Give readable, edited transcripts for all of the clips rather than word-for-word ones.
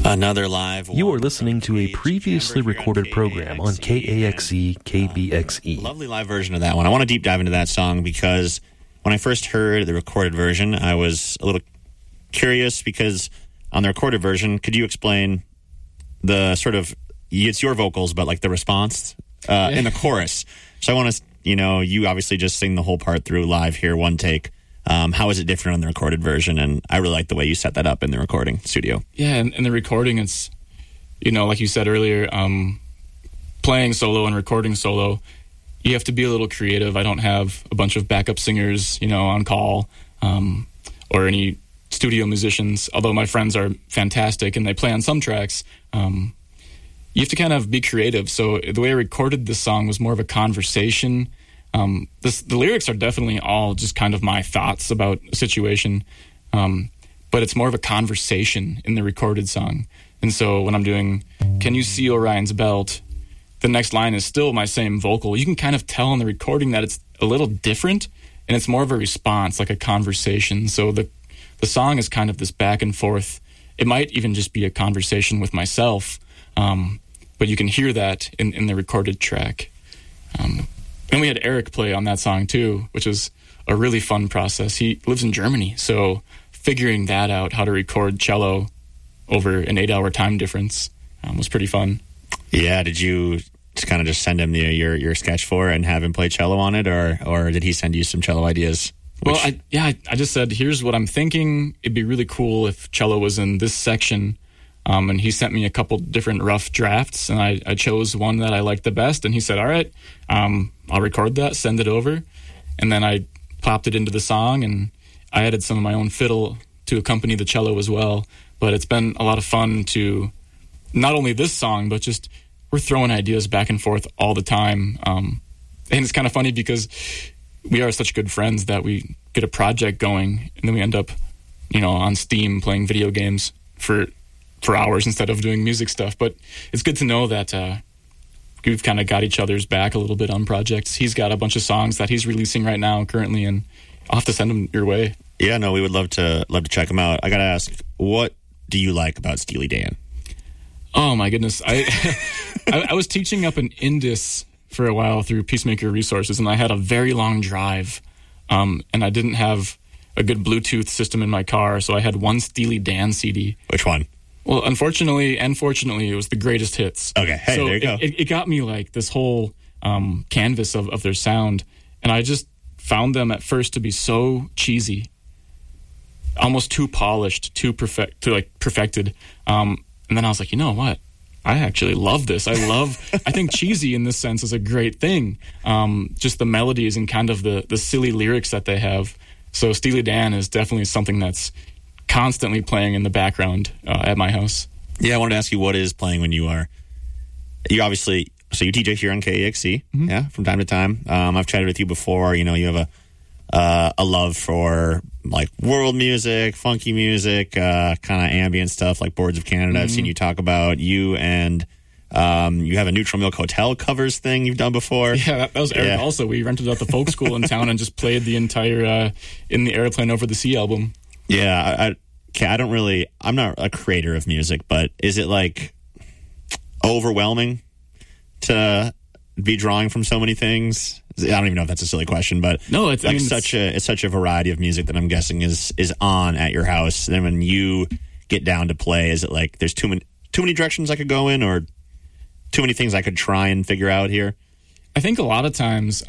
Another live. You are listening to a previously recorded program on KAXE KBXE. Lovely live version of that one. I want to deep dive into that song because when I first heard the recorded version, I was a little curious because on the recorded version, could you explain the sort of, it's your vocals, but like the response in the chorus. So I want to, you obviously just sing the whole part through live here, one take. How is it different on the recorded version? And I really like the way you set that up in the recording studio. Yeah, and in the recording, it's, like you said earlier, playing solo and recording solo, you have to be a little creative. I don't have a bunch of backup singers, on call, or any studio musicians, although my friends are fantastic and they play on some tracks. You have to kind of be creative. So the way I recorded this song was more of a conversation. The lyrics are definitely all just kind of my thoughts about a situation, but it's more of a conversation in the recorded song. And so when I'm doing, "Can you see Orion's belt?" the next line is still my same vocal. You can kind of tell in the recording that it's a little different, and it's more of a response, like a conversation. So the song is kind of this back and forth. It might even just be a conversation with myself, but you can hear that in the recorded track. And we had Eric play on that song too, which was a really fun process. He lives in Germany, so figuring that out, how to record cello over an 8-hour time difference, was pretty fun. Yeah, did you kind of just send him your sketch for it and have him play cello on it, or did he send you some cello ideas? Well, I just said, here's what I'm thinking. It'd be really cool if cello was in this section. And he sent me a couple different rough drafts, and I chose one that I liked the best. And he said, all right, I'll record that, send it over. And then I popped it into the song, and I added some of my own fiddle to accompany the cello as well. But it's been a lot of fun to not only this song, but just we're throwing ideas back and forth all the time. And it's kind of funny because we are such good friends that we get a project going, and then we end up, on Steam playing video games for hours instead of doing music stuff. But it's good to know that we've kind of got each other's back a little bit on projects. He's got a bunch of songs that he's releasing right now currently, and I'll have to send them your way. Yeah, no, we would love to check them out. I got to ask, what do you like about Steely Dan? Oh my goodness. I was teaching up in Indus for a while through Peacemaker Resources, and I had a very long drive, and I didn't have a good Bluetooth system in my car, so I had one Steely Dan CD. Which one? Well, unfortunately and fortunately, it was the greatest hits. Okay, hey, so there you go. It got me like this whole canvas of their sound, and I just found them at first to be so cheesy, almost too polished, too perfected. And then I was like, you know what? I actually love this. I think cheesy in this sense is a great thing. Just the melodies and kind of the silly lyrics that they have. So Steely Dan is definitely something that's constantly playing in the background at my house. Yeah, I wanted to ask you what is playing when you obviously, so you DJ here on KAXE, Mm-hmm. yeah, from time to time. I've chatted with you before, you have a love for like world music, funky music, kind of ambient stuff like Boards of Canada. Mm-hmm. I've seen you talk about you and you have a Neutral Milk Hotel covers thing you've done before. Yeah, that was Eric also. We rented out the folk school in town and just played the entire In the Airplane Over the Sea album. Yeah, I'm not a creator of music, but is it like overwhelming to be drawing from so many things? I don't even know if that's a silly question, but no, it's such a variety of music that I'm guessing is on at your house. And when you get down to play, is it like there's too many directions I could go in, or too many things I could try and figure out here? I think a lot of times,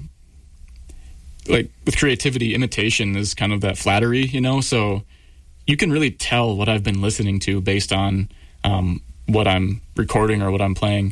like with creativity, imitation is kind of that flattery, so you can really tell what I've been listening to based on what I'm recording or what I'm playing.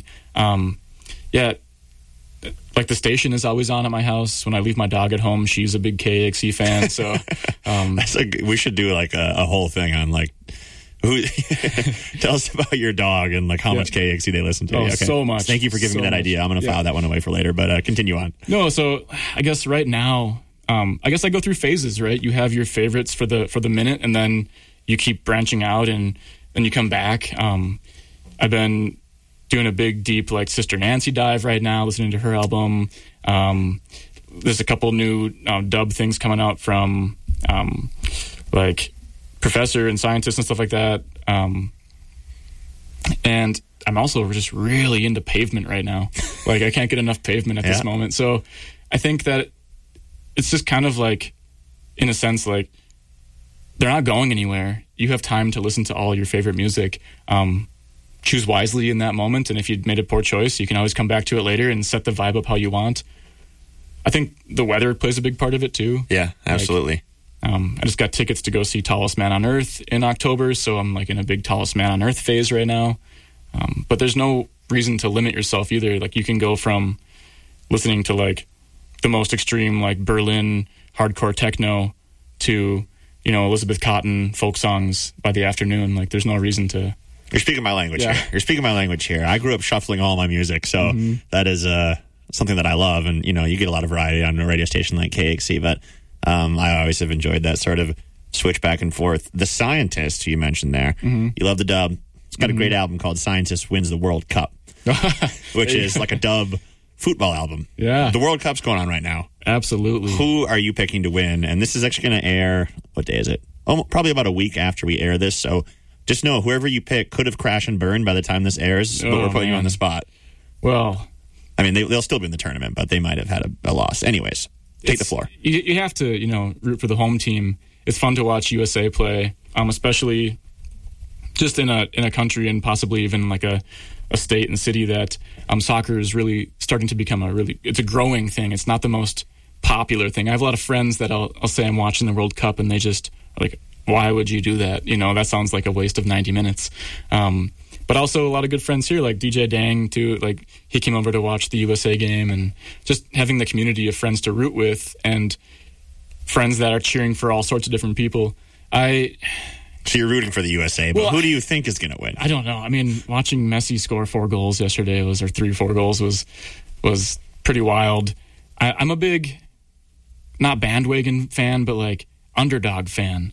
Like the station is always on at my house. When I leave my dog at home, she's a big KAXE fan. So we should do like a whole thing on like tell us about your dog and like how much KAXE they listen to. Oh, okay. So much. Thank you for giving me that idea. I'm going to file that one away for later, but continue on. No, so I guess right now, I go through phases, right? You have your favorites for the minute, and then you keep branching out, and then you come back. I've been doing a big, deep, like Sister Nancy dive right now, listening to her album. There's a couple new dub things coming out from like Professor and scientists and stuff like that. And I'm also just really into Pavement right now. Like, I can't get enough Pavement at this moment. So I think that it's just kind of like, in a sense, like, they're not going anywhere. You have time to listen to all your favorite music. Choose wisely in that moment. And if you'd made a poor choice, you can always come back to it later and set the vibe up how you want. I think the weather plays a big part of it too. Yeah, absolutely. I just got tickets to go see Tallest Man on Earth in October, so I'm like in a big Tallest Man on Earth phase right now. But there's no reason to limit yourself either. Like, you can go from listening to like the most extreme like Berlin hardcore techno to, you know, Elizabeth Cotten folk songs by the afternoon. Like, there's no reason to. You're speaking my language here. You're speaking my language here. I grew up shuffling all my music, so that is something that I love. And, you know, you get a lot of variety on a radio station like KXC, but I always have enjoyed that sort of switch back and forth. The Scientist, who you mentioned there, you love the dub. It's got a great album called Scientist Wins the World Cup, which is like a dub football album. Yeah. The World Cup's going on right now. Absolutely. Who are you picking to win? And this is actually going to air, what day is it? Probably about a week after we air this, so just know whoever you pick could have crashed and burned by the time this airs, but we're putting you on the spot. Well, I mean, they'll still be in the tournament, but they might have had a loss. Anyways, take the floor. You have to, you know, root for the home team. It's fun to watch USA play, especially just in a country and possibly even like a state and city that soccer is really starting to become it's a growing thing. It's not the most popular thing. I have a lot of friends that I'll say I'm watching the World Cup and they just are like, why would you do that? You know, that sounds like a waste of 90 minutes. But also a lot of good friends here, like DJ Dang, too. Like, he came over to watch the USA game, and just having the community of friends to root with and friends that are cheering for all sorts of different people. So you're rooting for the USA, but who do you think is going to win? I don't know. I mean, watching Messi score 4 goals yesterday or 3-4 goals was pretty wild. I'm a big, not bandwagon fan, but like underdog fan.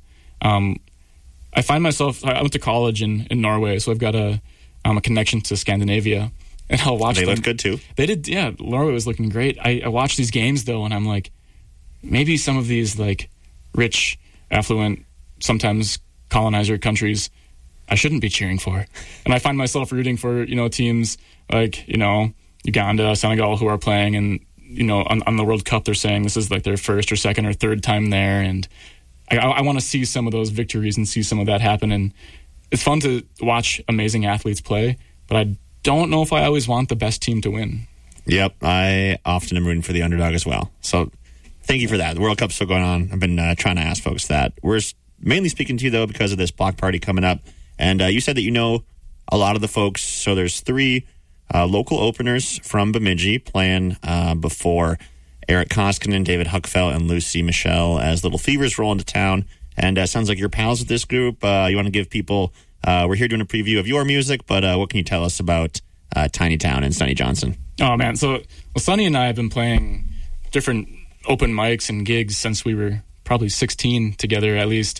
I find myself, I went to college in Norway, so I've got a connection to Scandinavia, and I'll watch them. They looked good too. They did, yeah. Norway was looking great. I watch these games though, and I'm like, maybe some of these like rich, affluent, sometimes colonizer countries I shouldn't be cheering for. And I find myself rooting for, you know, teams like, you know, Uganda, Senegal, who are playing, and, you know, on the World Cup, they're saying this is like their first or second or third time there, and I want to see some of those victories and see some of that happen. And it's fun to watch amazing athletes play, but I don't know if I always want the best team to win. Yep, I often am rooting for the underdog as well. So thank you for that. The World Cup's still going on. I've been trying to ask folks that. We're mainly speaking to you, though, because of this block party coming up. And you said that you know a lot of the folks. So there's 3 local openers from Bemidji playing before Eric Koskinen, David Huckfeld, and Lucy Michelle as Little Fevers roll into town. And sounds like you're pals with this group. You want to give people, we're here doing a preview of your music, but what can you tell us about Tiny Town and Sonny Johnson? Oh, man. So Sonny and I have been playing different open mics and gigs since we were probably 16 together at least.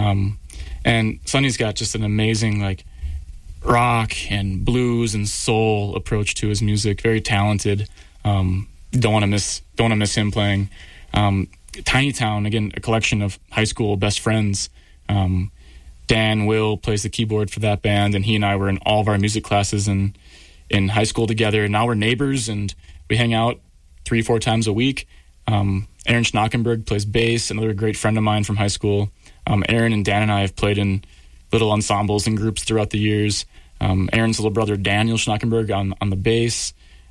And Sonny's got just an amazing like rock and blues and soul approach to his music. Very talented. Don't want to miss him playing. Tiny Town, again, a collection of high school best friends. Dan Will plays the keyboard for that band, and he and I were in all of our music classes in high school together. And now we're neighbors, and we hang out 3-4 times a week. Aaron Schnockenberg plays bass, another great friend of mine from high school. Aaron and Dan and I have played in little ensembles and groups throughout the years. Aaron's little brother, Daniel Schnockenberg, on the bass.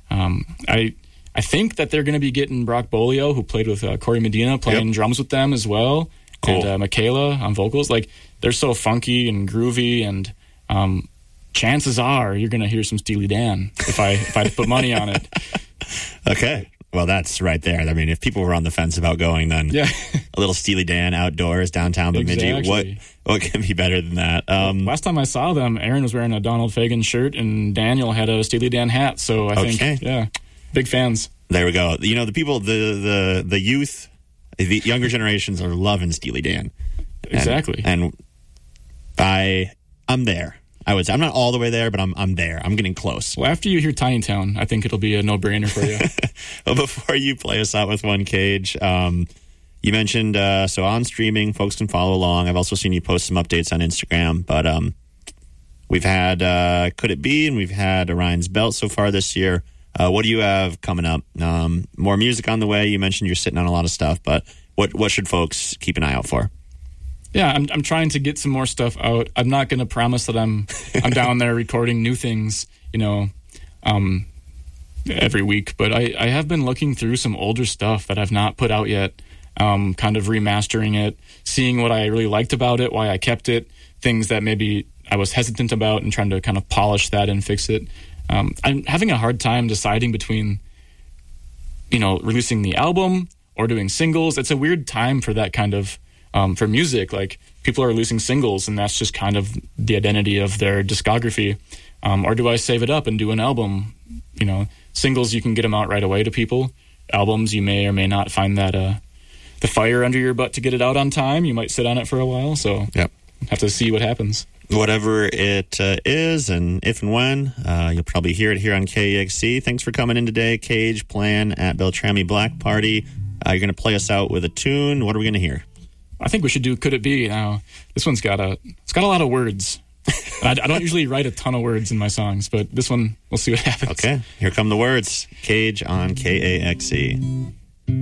I think that they're going to be getting Brock Bolio, who played with Corey Medina, playing drums with them as well. Cool. And Michaela on vocals. Like, they're so funky and groovy, and chances are you're going to hear some Steely Dan if I put money on it. Okay. Well, that's right there. I mean, if people were on the fence about going, then a little Steely Dan outdoors, downtown Bemidji. Exactly. What can be better than that? Last time I saw them, Aaron was wearing a Donald Fagen shirt, and Daniel had a Steely Dan hat. So I think, big fans. There we go. You know, the people, the youth, the younger generations are loving Steely Dan. Exactly. And I'm there. I would say I'm not all the way there, but I'm there. I'm getting close. Well, after you hear Tiny Town, I think it'll be a no-brainer for you. Well, before you play us out with One Cage, you mentioned so on streaming, folks can follow along. I've also seen you post some updates on Instagram, but We've had Could It Be, and we've had Orion's Belt so far this year. What do you have coming up? More music on the way. You mentioned you're sitting on a lot of stuff, but what should folks keep an eye out for? Yeah, I'm trying to get some more stuff out. I'm not going to promise that I'm down there recording new things, every week. But I have been looking through some older stuff that I've not put out yet, kind of remastering it, seeing what I really liked about it, why I kept it, things that maybe I was hesitant about, and trying to kind of polish that and fix it. I'm having a hard time deciding between, releasing the album or doing singles. It's a weird time for that kind of, for music. Like, people are releasing singles, and that's just kind of the identity of their discography. Or do I save it up and do an album? Singles, you can get them out right away to people. Albums, you may or may not find that the fire under your butt to get it out on time. You might sit on it for a while, so have to see what happens. Whatever it is, and if and when, you'll probably hear it here on KEXC. Thanks for coming in today, Cage Plan at Beltrami Black Party. You're going to play us out with a tune. What are we going to hear? I think we should do Could It Be now. This one's got a lot of words. I don't usually write a ton of words in my songs, but this one, we'll see what happens. Okay, here come the words. Cage on KAXE.